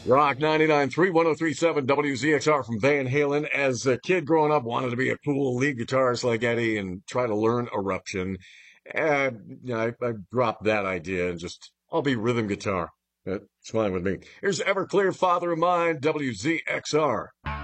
Rock 99.3, 103.7 WZXR from Van Halen. As a kid growing up, wanted to be a cool lead guitarist like Eddie and try to learn Eruption. I dropped that idea and just, I'll be rhythm guitar. That's fine with me. Here's Everclear, Father of Mine, WZXR.